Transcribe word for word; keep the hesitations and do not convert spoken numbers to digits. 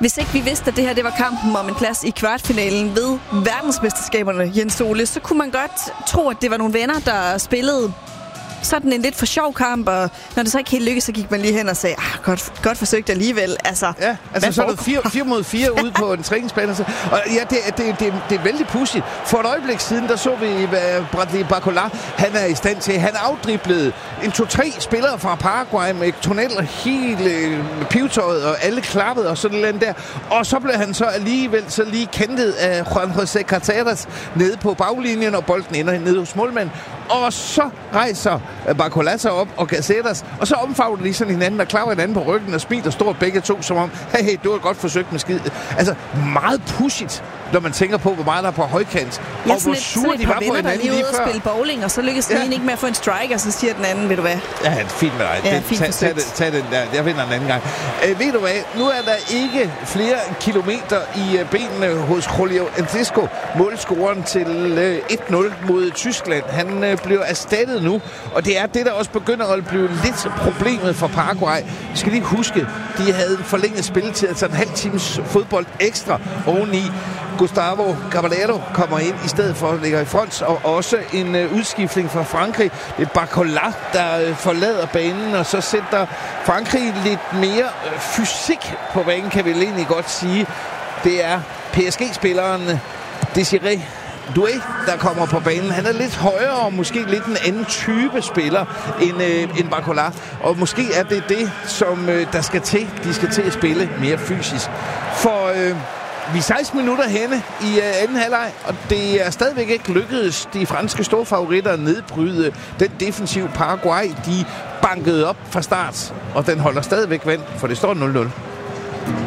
Hvis ikke vi vidste, at det her det var kampen om en plads i kvartfinalen ved verdensmesterskaberne, Jens Ole, så kunne man godt tro, at det var nogle venner, der spillede sådan en lidt for sjov kamp, og når det så ikke helt lykkedes, så gik man lige hen og sagde, ah, godt, godt forsøgt alligevel. Altså, ja, altså så er der fire, fire mod fire ude på en træningsbane. Og ja, det, det, det, det er vældig pudsigt. For et øjeblik siden, der så vi, hvad Bradley Barcola, han er i stand til. Han afdriblede en to-tre spillere fra Paraguay med tunneller helt øh, pivtøjet, og alle klappede og sådan noget der. Og så blev han så alligevel så lige kentet af Juan José Carteras nede på baglinjen, og bolden ender nede hos målmanden. Og så rejser Barcola sig op og Caceres, og så omfavner de sådan hinanden og klapper hinanden på ryggen og smiler stort begge to, som om, hey, hey, du har godt forsøgt med skid. Altså, meget pudsigt, når man tænker på, hvor meget der er på højkant. Ja, og hvor sure de var på hinanden lige, lige før. Spille bowling, og så lykkes den ja. ene ikke med at få en strike, og så siger den anden, ved du hvad? Ja, fint med dig. Ja, det, fint tag, tag, det, tag den der. Jeg vinder den anden gang. Øh, ved du hvad? Nu er der ikke flere kilometer i uh, benene hos Julio Enciso, målscoren til uh, et nul mod Tyskland. Han uh, bliver erstattet nu, og det er det, der også begynder at blive lidt problemet for Paraguay. Vi skal lige huske, de havde forlænget spilletid, altså en halv times fodbold ekstra oveni. Gustavo Caballero kommer ind i stedet for at ligge i front, og også en uh, udskiftning fra Frankrig. Det er Barcola, der uh, forlader banen, og så sætter Frankrig lidt mere uh, fysik på banen, kan vi egentlig godt sige. Det er P S G-spilleren Désiré Doué, der kommer på banen. Han er lidt højere og måske lidt en anden type spiller end, øh, end Barcola. Og måske er det det, som øh, der skal til. De skal til at spille mere fysisk. For øh, vi er seksten minutter henne i øh, anden halvleg, og det er stadigvæk ikke lykkedes de franske storfavoritter at nedbryde den defensive Paraguay. De bankede op fra start, og den holder stadigvæk vand, for det står nul nul.